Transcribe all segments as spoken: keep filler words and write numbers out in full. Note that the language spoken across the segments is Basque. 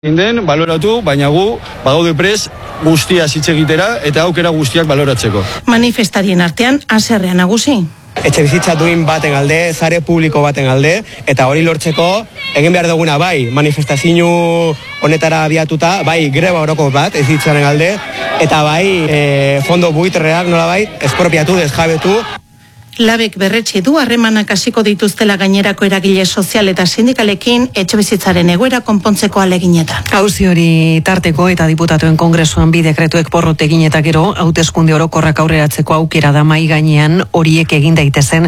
Den baloratu, baina gu bagaude prest guztia hitz egitera eta aukera guztiak baloratzeko. Manifestarien artean haserrea nagusi. Etxe bizitza duin baten alde, sare publiko baten alde, eta hori lortzeko egin behar duguna bai, manifestazio honetara abiatuta, bai greba oroko bat, ez hitzaren alde, eta bai e, fondo buitreak nolabait, espropiatu, desjabetu. Labek berretsi du harremanak hasiko dituztela gainerako eragile sozial eta sindikalekin etxebizitzaren egoera konpontzeko aleginetan. Auzi hori tarteko eta diputatuen kongresuan bi dekretuek porrot egin eta gero hauteskunde orokorrak aurreratzeko aukera da mai gainean horiek egin daitezen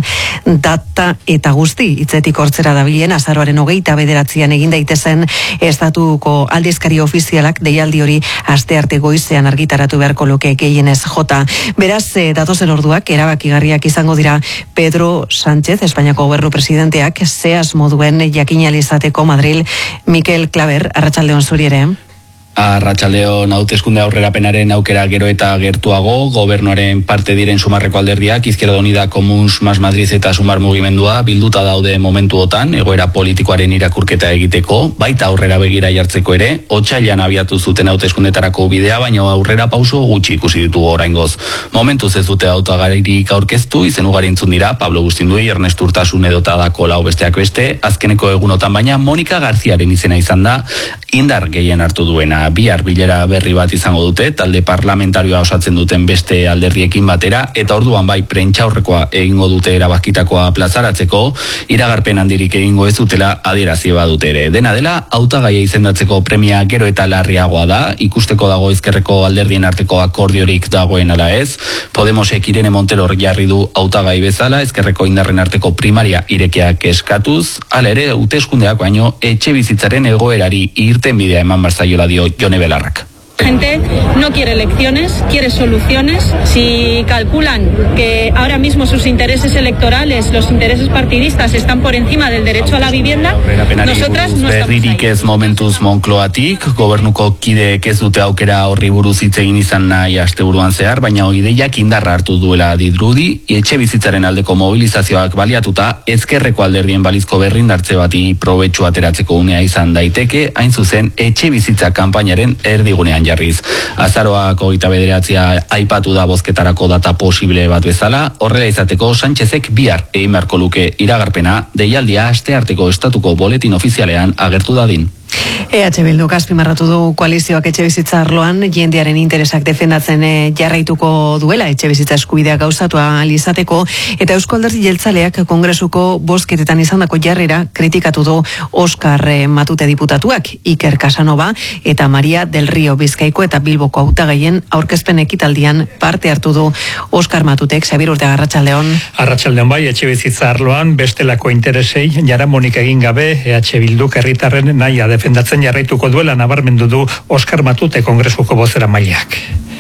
data eta guzti hitzetik hortzera dabilen azaroaren hogeita bederatzian egin daitezen estatuko aldizkari ofizialak deialdi hori astearte goizean argitaratu beharko luke gehienez jota. Beraz, datozen orduak erabakigarriak izango dira. Pedro Sánchez, Espainiako gobernu presidenteak, zeaz moduen jakinalizateko Madril. Mikel Klaber, arratsaldeon zuri ere. Arratsaldeon, hauteskunde aurrerapenaren aukera gero eta gertuago, gobernuaren parte diren Sumarreko alderdiak, Izquierda Unida, Comuns, Mas Madrid eta Sumar mugimendua bilduta daude momentuotan, egoera politikoaren irakurketa egiteko, baita aurrera begira jartzeko ere, otsailean abiatu zuten hauteskundetarako bidea, baina aurrera pauso gutxi ikusi ditugu oraingoz. Momentuz ez dute hautagairik aurkeztu, izen ugari entzun dira, Pablo Gustindui, Ernest Urtasun edota dako lau besteak beste, azkeneko egunotan baina Monika Garziaren izena izan da, indar gehien hartu duena. Bihar bilera berri bat izango dute, talde parlamentarioa osatzen duten beste alderdiekin batera, eta orduan bai prentsaurrekoa egingo dute erabakitakoa plazaratzeko, iragarpen handirik egingo ez dutela adierazi badute ere. Dena dela, hautagaia izendatzeko premia gero eta larriagoa da, ikusteko dago ezkerreko alderdien arteko akordiorik dagoen ala ez, Podemosek Irene Montero jarri du hautagai bezala, ezkerreko indarren arteko primaria irekiak eskatuz, hala ere, hauteskundeak baino etxe bizitzaren egoerari irtenbidea eman barzaiola dio Jone Belarrak. Gente no quiere elecciones, quiere soluciones. Si calculan que ahora mismo sus intereses electorales, los intereses partidistas están por encima del derecho a la vivienda, nosotras no estamos berririk ez momentuz Moncloatik, gobernuko kideek ez dute aukera horri buruz hitz egin izan nahi asteburuan zehar, baina ideiak indarra hartu duela dirudi, etxe bizitzaren aldeko mobilizazioak baliatuta, ezkerreko alderdien balizko berrindartze bati probetxu ateratzeko unea izan daiteke, hain zuzen etxe bizitza kanpainaren erdigunean jarriz. Azaroak hogeita bederatzia aipatu da bozketarako data posible bat bezala, horrela izateko Sánchezek bihar egin beharko luke iragarpena, deialdia astearteko estatuko boletin ofizialean agertu dadin. E H Bilduk azpimarratu du koalizioak etxebizitza arloan jendearen interesak defendatzen jarraituko duela etxebizitza eskubidea gauzatu ahal izateko, eta Eusko Alderdi Jeltzaleak kongresuko bozketetan izandako jarrera kritikatu du Oskar Matute diputatuak, Iker Casanova eta Maria del Rio Bizkaiko eta Bilboko hautagaien aurkezpen ekitaldian parte hartu du. Oskar Matutek, Xabir Urteaga, arratsaldeon. Arratsaldeon bai, etxebizitza arloan bestelako interesei jaramonik egin gabe E H Bilduk herritarren nahia defendatzen jarraituko duela nabarmendu du Oskar Matute kongresuko bozeramaileak.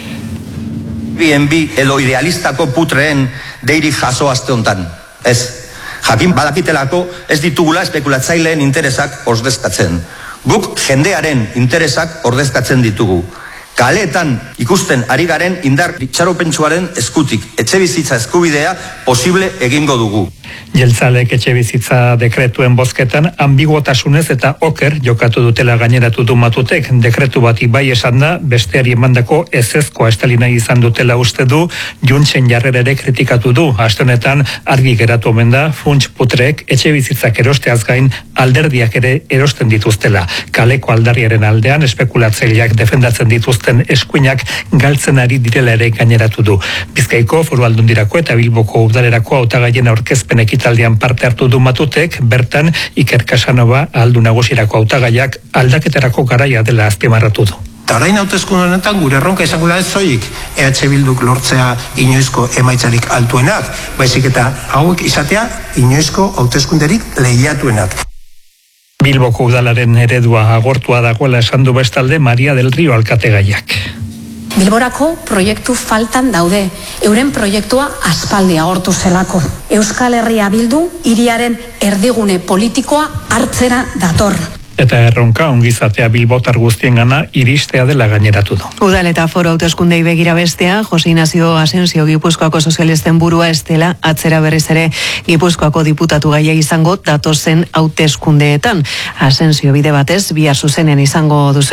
Airbnb edo idealistako putreen deiri jaso aste hontan. Ez, jakin badakitelako ez ditugula espekulatzaileen interesak ordezkatzen. Guk jendearen interesak ordezkatzen ditugu. Kaleetan ikusten ari garen indar itxaropentsuaren eskutik etxebizitza eskubidea posible egingo dugu. Jeltzalek etxebizitza dekretuen bozketan ambiguotasunez eta oker jokatu dutela gaineratu du Matutek. Dekretu bati bai esan da, besteari emandako ezezkoa estali nahi izan dutela uste du, Juntzen jarrera ere kritikatu du. Aste honetan argi geratu omen da, funts putreek etxebizitzak erosteaz gain alderdiak ere erosten dituztela. Kaleko aldarriaren aldean espekulatzaileak defendatzen dituzten eskuinak galtzen ari direla ere gaineratu du. Bizkaiko Foru Aldundirako eta Bilboko udalerako hautagaien aurkezpen ekitaldian parte hartu du Matutek, bertan Iker Casanova aldu nagusirako hautagaiak aldaketarako garaia dela azpimarratu du. Eta orain hauteskunde honetan gure erronka izango da ez soilik E H Bilduk lortzea inoizko emaitzarik altuenak, baizik eta hauek izatea inoizko hauteskunderik lehiatuenak. Bilboko udalaren eredua agortua dagoela esan du bestalde Maria del Rio alkategaiak. Bilborako proiektu faltan daude, euren proiektua aspaldi agortu zelako. Euskal Herria Bildu hiriaren erdigune politikoa hartzera dator. Eta erronka ongizatea bilbotar guztiengana iristea dela gaineratu du. Udal eta foro hauteskundei begira bestea, Jose Ignacio Asensio Gipuzkoako sozialisten burua estela atzera berriz ere Gipuzkoako diputatu gaia izango datozen hauteskundeetan. Asensio bide batez bihar zuzenen izango duzu